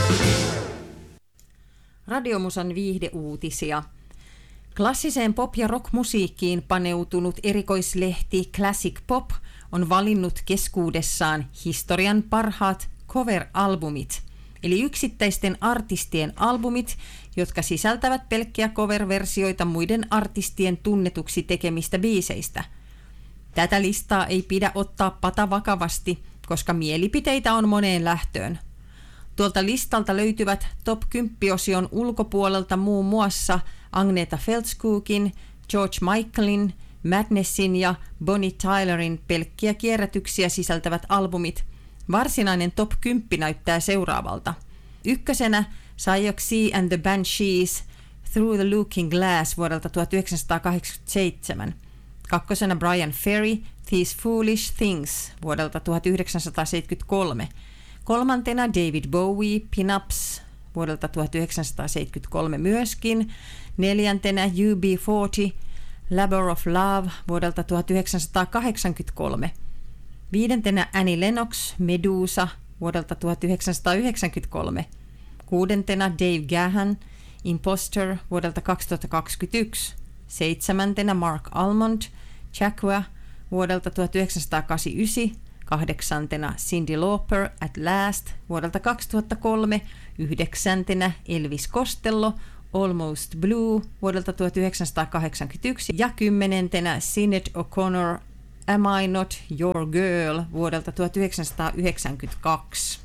Radiomusan viihdeuutisia. Klassiseen pop- ja rockmusiikkiin paneutunut erikoislehti Classic Pop on valinnut keskuudessaan historian parhaat cover-albumit, eli yksittäisten artistien albumit, jotka sisältävät pelkkiä cover-versioita muiden artistien tunnetuksi tekemistä biiseistä. Tätä listaa ei pidä ottaa patavakavasti, koska mielipiteitä on moneen lähtöön. Tuolta listalta löytyvät Top 10-osion ulkopuolelta muun muassa Agneta Feldskogin, George Michaelin, Madnessin ja Bonnie Tylerin pelkkiä kierrätyksiä sisältävät albumit. Varsinainen Top 10 näyttää seuraavalta. Ykkösenä Siouxsie and the Banshees, Through the Looking Glass vuodelta 1987. Kakkosena Bryan Ferry, These Foolish Things vuodelta 1973. Kolmantena David Bowie, Pin-Ups vuodelta 1973 myöskin. Neljäntenä UB40, Labor of Love vuodelta 1983. Viidentenä Annie Lennox, Medusa vuodelta 1993. Kuudentena Dave Gahan, Imposter vuodelta 2021. Seitsemäntenä Mark Almond, Jaqua vuodelta 1989. Kahdeksantena Cyndi Lauper, At Last vuodelta 2003. Yhdeksäntenä Elvis Costello, Almost Blue vuodelta 1981. Ja kymmenentenä Sinead O'Connor, Am I Not Your Girl vuodelta 1992.